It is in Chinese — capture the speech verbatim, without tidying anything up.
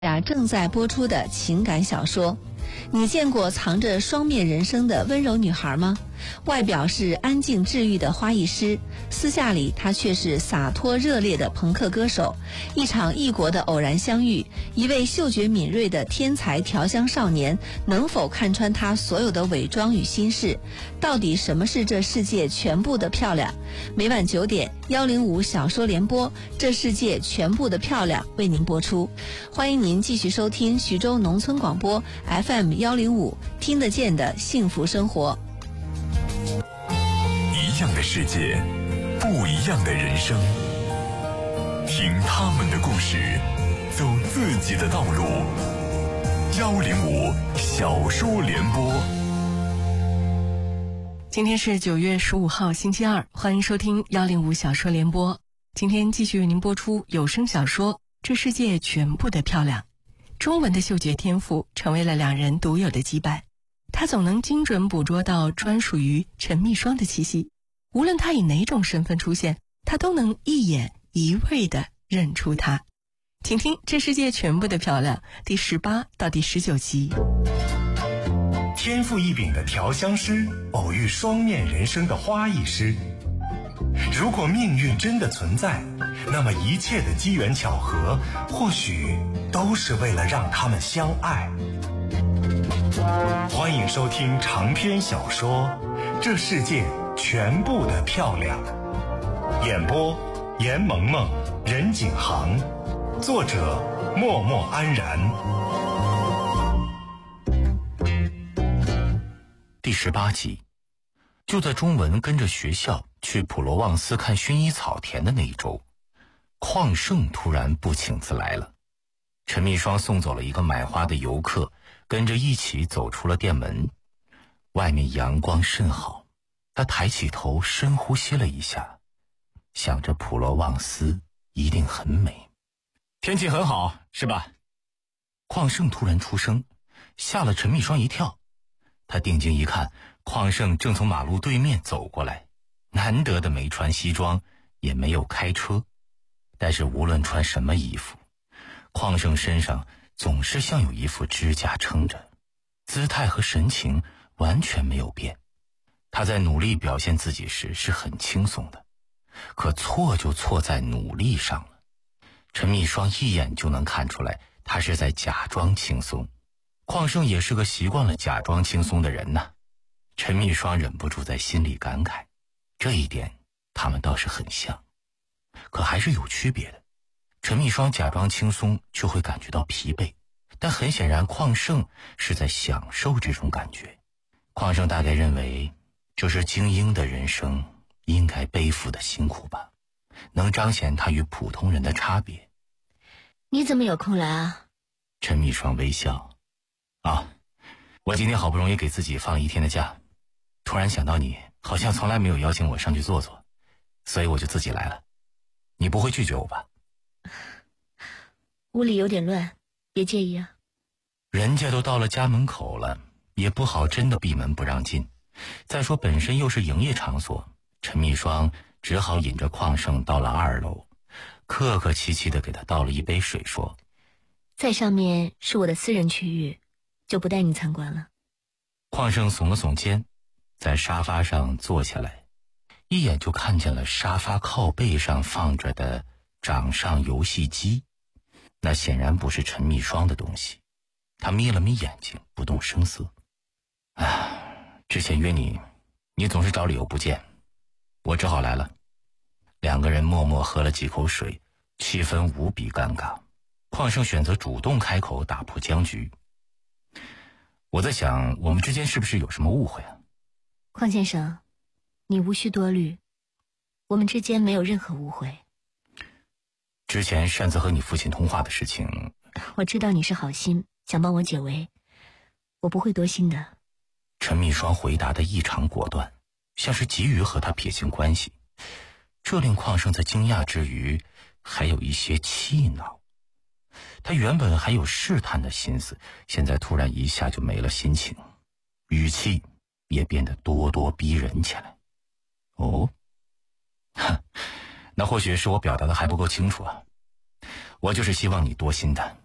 呀，正在播出的情感小说。你见过藏着双面人生的温柔女孩吗？外表是安静治愈的花艺师，私下里她却是洒脱热烈的朋克歌手。一场异国的偶然相遇，一位嗅觉敏锐的天才调香少年，能否看穿她所有的伪装与心事？到底什么是这世界全部的漂亮？每晚九点，幺零五小说联播，这世界全部的漂亮为您播出。欢迎您继续收听徐州农村广播 F M 幺零五，听得见的幸福生活。 一样的世界，不一样的人生，听他们的故事，走自己的道路。幺零五小说联播。 今天是九月十五号星期二，欢迎收听幺零五小说联播。今天继续为您播出有声小说《这世界全部的漂亮》。中文的嗅觉天赋成为了两人独有的羁绊，他总能精准捕捉到专属于陈蜜霜的气息，无论他以哪种身份出现，他都能一眼一味地认出他。请听《这世界全部的漂亮》第十八到第十九集。 天赋异禀的调香师偶遇双面人生的花艺师。如果命运真的存在，那么一切的机缘巧合或许都是为了让他们相爱。欢迎收听长篇小说《这世界全部的漂亮》，演播严萌萌、任景航，作者默默安然。 第十八集。就在中文跟着学校去普罗旺斯看薰衣草田的那一周，邝胜突然不请自来了。陈蜜霜送走了一个买花的游客，跟着一起走出了店门。外面阳光甚好，他抬起头深呼吸了一下，想着普罗旺斯一定很美。 天气很好，是吧？ 邝胜突然出声，吓了陈蜜霜一跳。他定睛一看，邝胜正从马路对面走过来，难得的没穿西装，也没有开车。但是无论穿什么衣服，邝胜身上总是像有一副支架撑着，姿态和神情完全没有变。他在努力表现自己时是很轻松的，可错就错在努力上了。陈蜜霜一眼就能看出来，他是在假装轻松。邝胜也是个习惯了假装轻松的人呐。陈蜜霜忍不住在心里感慨，这一点他们倒是很像，可还是有区别的。陈蜜霜假装轻松就会感觉到疲惫，但很显然邝胜是在享受这种感觉。邝胜大概认为这是精英的人生应该背负的辛苦吧，能彰显他与普通人的差别。 你怎么有空来啊？ 陈蜜霜微笑，啊，我今天好不容易给自己放了一天的假，突然想到你好像从来没有邀请我上去坐坐，所以我就自己来了。你不会拒绝我吧？ 屋里有点乱，别介意啊。 人家都到了家门口了，也不好真的闭门不让进。再说本身又是营业场所，陈蜜霜只好引着邝胜到了二楼，客客气气地给他倒了一杯水，说： 在上面是我的私人区域，就不带你参观了。 邝胜耸了耸肩，在沙发上坐下来，一眼就看见了沙发靠背上放着的掌上游戏机，那显然不是陈蜜霜的东西。他眯了眯眼睛，不动声色。啊，之前约你，你总是找理由不见，我只好来了。两个人默默喝了几口水，气氛无比尴尬。邝胜选择主动开口打破僵局。我在想，我们之间是不是有什么误会啊？ 邝先生，你无需多虑，我们之间没有任何误会。 之前擅自和你父亲通话的事情， 我知道你是好心，想帮我解围，我不会多心的。 陈蜜霜回答的异常果断，像是急于和他撇清关系，这令邝胜在惊讶之余还有一些气恼。他原本还有试探的心思，现在突然一下就没了心情，语气也变得咄咄逼人起来。哦，哼，那或许是我表达的还不够清楚啊。我就是希望你多心的，